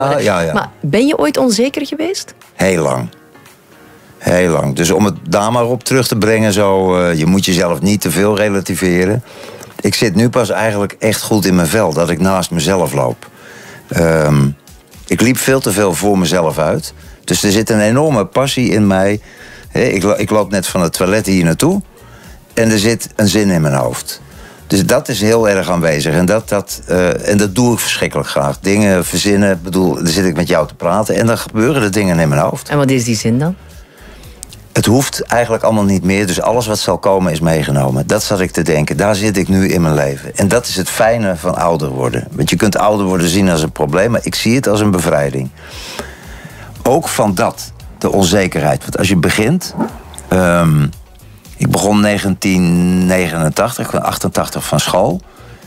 Ja. Maar ben je ooit onzeker geweest? Heel lang. Heel lang. Dus om het daar maar op terug te brengen, je moet jezelf niet te veel relativeren. Ik zit nu pas eigenlijk echt goed in mijn vel, dat ik naast mezelf loop. Ik liep veel te veel voor mezelf uit. Dus er zit een enorme passie in mij. Ik loop net van het toilet hier naartoe. En er zit een zin in mijn hoofd. Dus dat is heel erg aanwezig. En dat doe ik verschrikkelijk graag. Dingen verzinnen. Ik bedoel, dan zit ik met jou te praten. En dan gebeuren er dingen in mijn hoofd. En wat is die zin dan? Het hoeft eigenlijk allemaal niet meer. Dus alles wat zal komen is meegenomen. Dat zat ik te denken. Daar zit ik nu in mijn leven. En dat is het fijne van ouder worden. Want je kunt ouder worden zien als een probleem. Maar ik zie het als een bevrijding. Ook van dat. De onzekerheid. Want als je begint... ik begon 1989, ik ben 88 van school.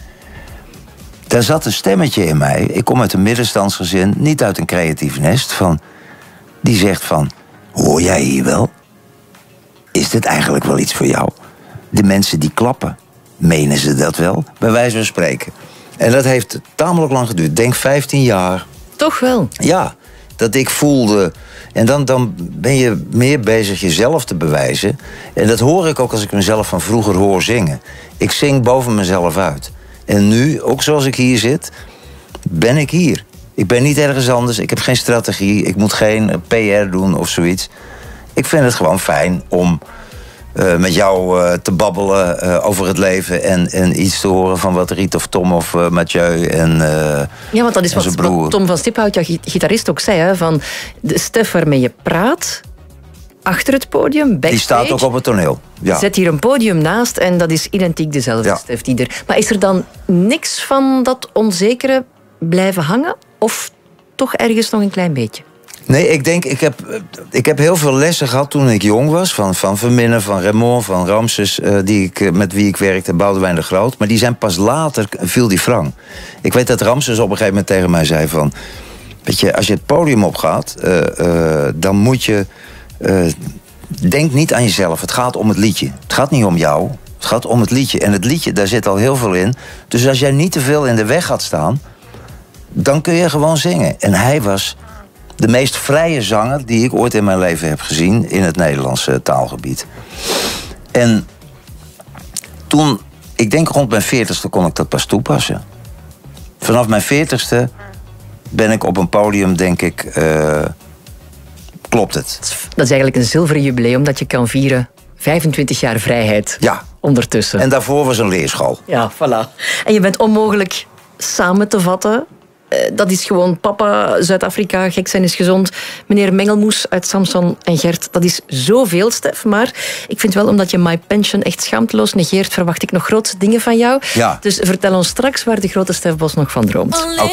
Daar zat een stemmetje in mij. Ik kom uit een middenstandsgezin, niet uit een creatief nest. Die zegt van, hoor jij hier wel? Is dit eigenlijk wel iets voor jou? De mensen die klappen, menen ze dat wel? Bij wijze van spreken. En dat heeft tamelijk lang geduurd. Denk 15 jaar. Toch wel? Ja, dat ik voelde... En dan ben je meer bezig jezelf te bewijzen. En dat hoor ik ook als ik mezelf van vroeger hoor zingen. Ik zing boven mezelf uit. En nu, ook zoals ik hier zit, ben ik hier. Ik ben niet ergens anders, ik heb geen strategie. Ik moet geen PR doen of zoiets. Ik vind het gewoon fijn om met jou te babbelen over het leven... en iets te horen van wat Riet of Tom of Mathieu en ja, want dat is wat Tom van Stiphout, jouw gitarist, ook zei. Hè, van de Stef waarmee je praat, achter het podium, backstage... Die staat ook op het toneel. Ja. Zet hier een podium naast en dat is identiek dezelfde Stef die er... Maar is er dan niks van dat onzekere blijven hangen? Of toch ergens nog een klein beetje? Nee, ik denk, ik heb heel veel lessen gehad toen ik jong was. Van Verminnen, van Raymond, van Ramses, met wie ik werkte, Boudewijn de Groot. Maar die zijn pas later, viel die wrang. Ik weet dat Ramses op een gegeven moment tegen mij zei van... Weet je, als je het podium opgaat, dan moet je... denk niet aan jezelf, het gaat om het liedje. Het gaat niet om jou, het gaat om het liedje. En het liedje, daar zit al heel veel in. Dus als jij niet te veel in de weg gaat staan... dan kun je gewoon zingen. En hij was... de meest vrije zanger die ik ooit in mijn leven heb gezien... in het Nederlandse taalgebied. En toen, ik denk rond mijn 40ste kon ik dat pas toepassen. Vanaf mijn 40ste ben ik op een podium, denk ik... klopt het. Dat is eigenlijk een zilveren jubileum dat je kan vieren. 25 jaar vrijheid ondertussen. En daarvoor was een leerschool. Ja, voilà. En je bent onmogelijk samen te vatten... Dat is gewoon papa, Zuid-Afrika, gek zijn is gezond. Meneer Mengelmoes uit Samson en Gert. Dat is zoveel, Stef. Maar ik vind wel, omdat je My Pension echt schaamteloos negeert... verwacht ik nog grootste dingen van jou. Ja. Dus vertel ons straks waar de grote Stef Bos nog van droomt. Oké.